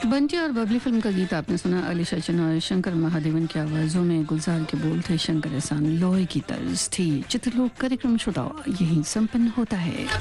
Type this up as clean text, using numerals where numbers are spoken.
बंटी और बबली फिल्म का गीत आपने सुना। अली सचिन और शंकर महादेवन की आवाजों में गुलजार के बोल थे, शंकर एहसान लोहे की तर्ज थी। चित्रलोक कार्यक्रम श्रोताओं यहीं संपन्न होता है।